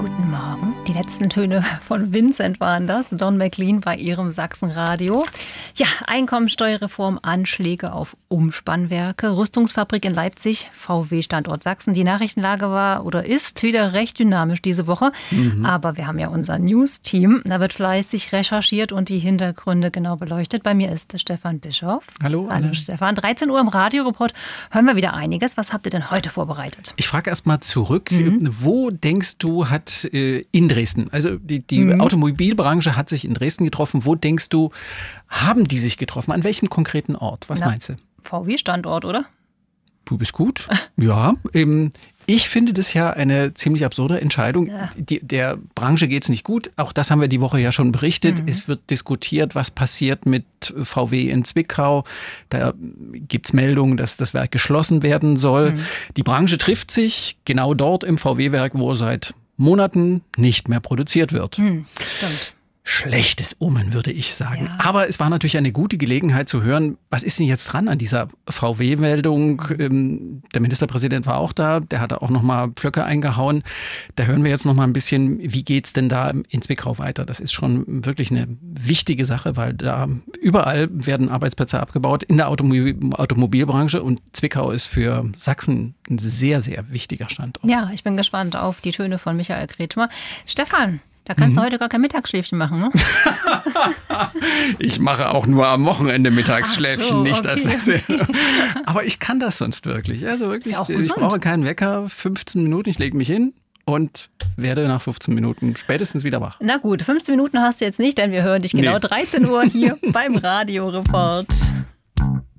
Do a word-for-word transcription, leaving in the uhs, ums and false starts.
Guten Morgen. Die letzten Töne von Vincent waren das. Don McLean bei ihrem Sachsenradio. Ja, Einkommensteuerreform, Anschläge auf Umspannwerke, Rüstungsfabrik in Leipzig, V W-Standort Sachsen. Die Nachrichtenlage war oder ist wieder recht dynamisch diese Woche. Mhm. Aber wir haben ja unser News-Team. Da wird fleißig recherchiert und die Hintergründe genau beleuchtet. Bei mir ist Stefan Bischoff. Hallo. Hallo Stefan. dreizehn Uhr im Radioreport hören wir wieder einiges. Was habt ihr denn heute vorbereitet? Ich frage erst mal zurück. Mhm. Wo denkst du, hat äh, in Dresden, also die, die mhm. Automobilbranche hat sich in Dresden getroffen. Wo denkst du, haben die sich getroffen? An welchem konkreten Ort? Was Na, meinst du? V W-Standort, oder? Du bist gut. Ja, ähm, ich finde das ja eine ziemlich absurde Entscheidung. Ja. Die, der Branche geht es nicht gut. Auch das haben wir die Woche ja schon berichtet. Mhm. Es wird diskutiert, was passiert mit V W in Zwickau. Da gibt es Meldungen, dass das Werk geschlossen werden soll. Mhm. Die Branche trifft sich genau dort im V W-Werk, wo seit Monaten nicht mehr produziert wird. Mhm, stimmt. Schlechtes Omen, würde ich sagen. Ja. Aber es war natürlich eine gute Gelegenheit zu hören, was ist denn jetzt dran an dieser V W-Meldung. Ähm, der Ministerpräsident war auch da, der hatte auch nochmal Pflöcke eingehauen. Da hören wir jetzt nochmal ein bisschen, wie geht's denn da in Zwickau weiter. Das ist schon wirklich eine wichtige Sache, weil da überall werden Arbeitsplätze abgebaut in der Automobil- Automobilbranche und Zwickau ist für Sachsen ein sehr, sehr wichtiger Standort. Ja, ich bin gespannt auf die Töne von Michael Kretschmer. Stefan, da kannst mhm. du heute gar kein Mittagsschläfchen machen, ne? Ich mache auch nur am Wochenende Mittagsschläfchen, so, nicht okay. das. Aber ich kann das sonst wirklich. Also wirklich, ist ja ich brauche keinen Wecker, fünfzehn Minuten, ich lege mich hin und werde nach fünfzehn Minuten spätestens wieder wach. Na gut, fünfzehn Minuten hast du jetzt nicht, denn wir hören dich genau nee. dreizehn Uhr hier beim Radioreport.